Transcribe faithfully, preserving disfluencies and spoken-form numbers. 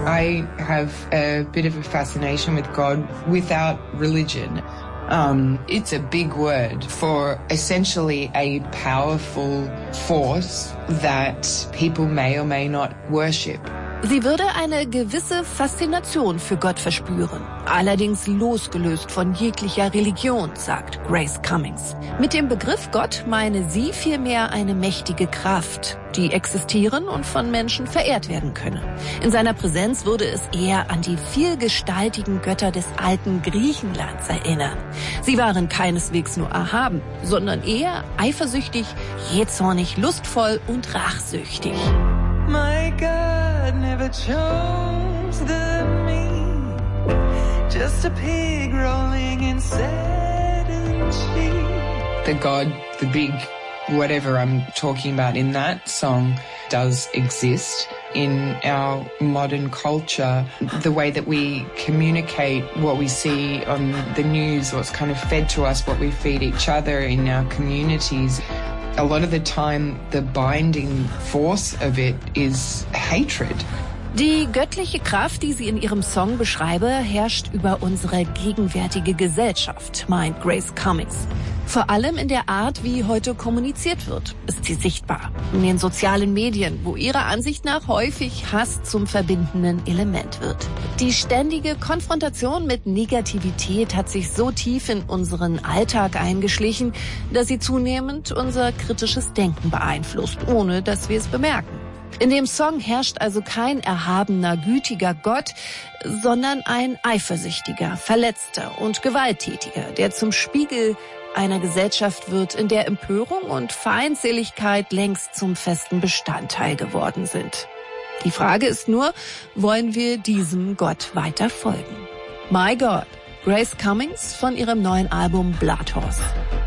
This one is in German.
I have a bit of a fascination with God without religion. Um, it's a big word for essentially a powerful force that people may or may not worship. Sie würde eine gewisse Faszination für Gott verspüren, allerdings losgelöst von jeglicher Religion, sagt Grace Cummings. Mit dem Begriff Gott meine sie vielmehr eine mächtige Kraft, die existieren und von Menschen verehrt werden könne. In seiner Präsenz würde es eher an die vielgestaltigen Götter des alten Griechenlands erinnern. Sie waren keineswegs nur erhaben, sondern eher eifersüchtig, jähzornig, lustvoll und rachsüchtig. My God never chose the me, just a pig rolling in satin sheets. The God, the big whatever I'm talking about in that song does exist in our modern culture. The way that we communicate what we see on the news, what's kind of fed to us, what we feed each other in our communities. A lot of the time, the binding force of it is hatred. Die göttliche Kraft, die sie in ihrem Song beschreibe, herrscht über unsere gegenwärtige Gesellschaft, meint Grace Cummings. Vor allem in der Art, wie heute kommuniziert wird, ist sie sichtbar. In den sozialen Medien, wo ihrer Ansicht nach häufig Hass zum verbindenden Element wird. Die ständige Konfrontation mit Negativität hat sich so tief in unseren Alltag eingeschlichen, dass sie zunehmend unser kritisches Denken beeinflusst, ohne dass wir es bemerken. In dem Song herrscht also kein erhabener, gütiger Gott, sondern ein eifersüchtiger, verletzter und gewalttätiger, der zum Spiegel einer Gesellschaft wird, in der Empörung und Feindseligkeit längst zum festen Bestandteil geworden sind. Die Frage ist nur, wollen wir diesem Gott weiter folgen? My God, Grace Cummings von ihrem neuen Album Blood Horse.